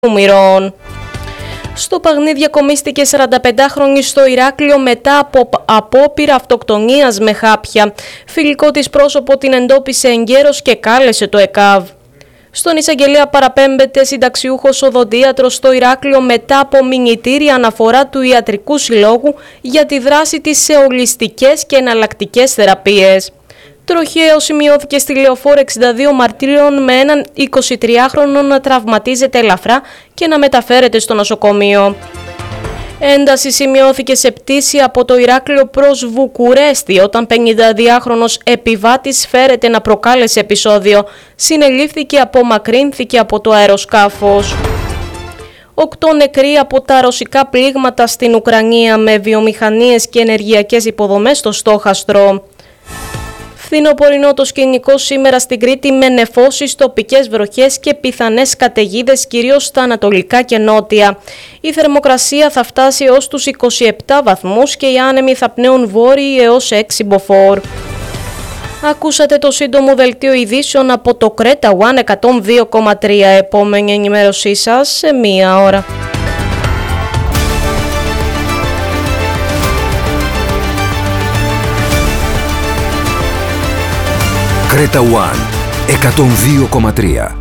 Μυρών. Στο Παγνί διακομίστηκε 45χρονη στο Ηράκλειο μετά από απόπειρα αυτοκτονίας με χάπια. Φιλικό της πρόσωπο την εντόπισε εγκαίρος και κάλεσε το ΕΚΑΒ. Στον εισαγγελέα παραπέμπεται συνταξιούχος οδοντίατρος στο Ηράκλειο μετά από μηνυτήρια αναφορά του Ιατρικού Συλλόγου για τη δράση της σε ολιστικές και εναλλακτικές θεραπείες. Τροχαίο σημειώθηκε στη Λεωφόρο 62 Μαρτίριων με έναν 23χρονο να τραυματίζεται ελαφρά και να μεταφέρεται στο νοσοκομείο. Ένταση σημειώθηκε σε πτήση από το Ηράκλειο προς Βουκουρέστι όταν 52χρονος επιβάτης φέρεται να προκάλεσε επεισόδιο. Συνελήφθηκε, απομακρύνθηκε από το αεροσκάφος. 8 νεκροί από τα ρωσικά πλήγματα στην Ουκρανία με βιομηχανίες και ενεργειακές υποδομές στο στόχαστρο. Φθινοπορεινό το σκηνικό σήμερα στην Κρήτη με νεφώσεις, τοπικές βροχές και πιθανές καταιγίδες κυρίως στα ανατολικά και νότια. Η θερμοκρασία θα φτάσει έως τους 27 βαθμούς και οι άνεμοι θα πνέουν βόρειοι έως 6 μποφόρ. Ακούσατε το σύντομο δελτίο ειδήσεων από το Creta One 102,3. Επόμενη ενημέρωσή σας σε 1 ώρα. Creta One 102,3.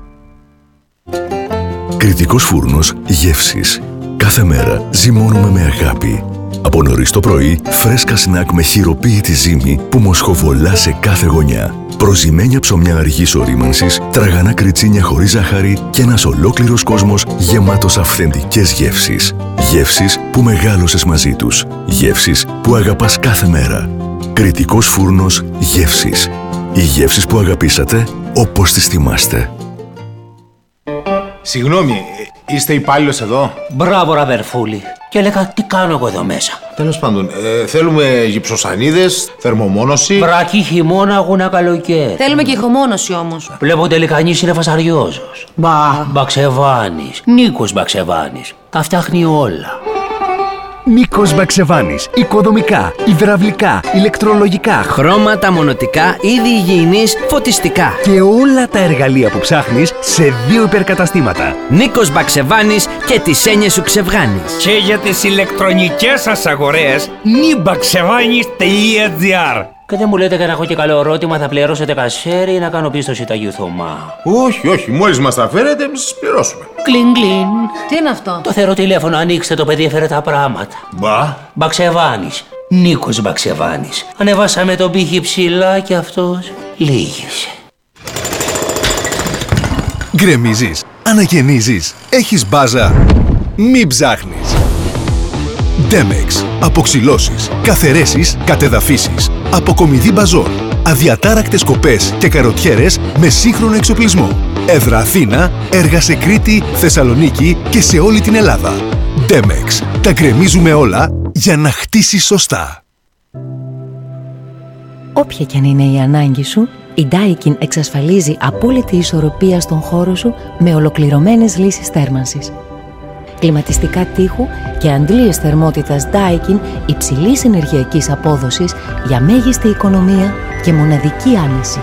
Κρητικός φούρνος γεύσης. Κάθε μέρα ζυμώνουμε με αγάπη. Από νωρίς το πρωί, φρέσκα σνακ με χειροποίητη ζύμη που μοσχοβολά σε κάθε γωνιά. Προζυμένια ψωμιά αργής ορίμανσης, τραγανά κριτσίνια χωρίς ζάχαρη και ένας ολόκληρος κόσμος γεμάτος αυθεντικές γεύσεις. Γεύσεις που μεγάλωσες μαζί τους. Γεύσεις που αγαπάς κάθε μέρα. Κρητικός φούρνος γεύσης. Οι γεύσεις που αγαπήσατε όπως τις θυμάστε. Συγγνώμη, είστε υπάλληλος εδώ? Μπράβο ραβερφούλη. Και έλεγα τι κάνω εγώ εδώ μέσα. Τέλος πάντων, θέλουμε γυψοσανίδες, θερμομόνωση. Βρακή χειμώνα, αγούνα καλοκαίρι. Θέλουμε και ηχομόνωση όμως. Βλέπω τελικανής είναι φασαριόζος. Μπαξεβάνης. Νίκος Μπαξεβάνης. Τα φτιάχνει όλα. Νίκος Μπαξεβάνης. Οικοδομικά, υδραυλικά, ηλεκτρολογικά, χρώματα, μονοτικά, είδη υγιεινής, φωτιστικά. Και όλα τα εργαλεία που ψάχνεις σε 2 υπερκαταστήματα. Νίκος Μπαξεβάνης και τις έννοιες σου ξεβγάνεις. Και για τις ηλεκτρονικές σας αγορές, nibaxevanis.gr. Και δεν μου λέτε και να έχω και καλό ερώτημα, θα πληρώσετε κασέρι ή να κάνω πίστοση Ταγιού Θωμά? Όχι, μόλις μας τα φέρετε, εμείς σας πληρώσουμε. Κλιν κλιν. Τι είναι αυτό? Το θεωρώ τηλέφωνο, ανοίξτε το παιδί, έφερε τα πράγματα. Μπαξεβάνης. Νίκος Μπαξεβάνης. Ανεβάσαμε τον πύχη ψηλά και αυτός λύγησε. Γκρεμίζεις, ανακαινίζεις, έχεις μπάζα. Μην ψάχνεις. Demex. Αποξυλώσεις, καθαιρέσεις, κατεδαφίσεις. Αποκομιδή μπαζών. Αδιατάρακτες κοπές και καροτιέρες με σύγχρονο εξοπλισμό. Έδρα Αθήνα, έργα σε Κρήτη, Θεσσαλονίκη και σε όλη την Ελλάδα. Demex. Τα γκρεμίζουμε όλα για να χτίσεις σωστά. Όποια κι αν είναι η ανάγκη σου, η Daikin εξασφαλίζει απόλυτη ισορροπία στον χώρο σου με ολοκληρωμένες λύσεις θέρμανσης. Κλιματιστικά τείχου και αντλίες θερμότητας Daikin υψηλής ενεργειακής απόδοσης για μέγιστη οικονομία και μοναδική άνεση.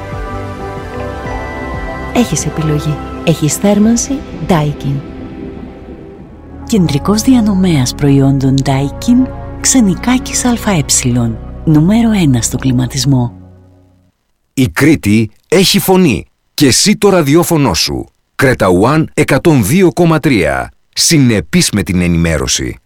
Έχεις επιλογή. Έχεις θέρμανση Daikin. Κεντρικός διανομέας προϊόντων Daikin, Ξενικάκης ΑΕ, νούμερο 1 στο κλιματισμό. Η Κρήτη έχει φωνή και εσύ το ραδιόφωνο σου. Creta One 102,3. Συνεπής με την ενημέρωση.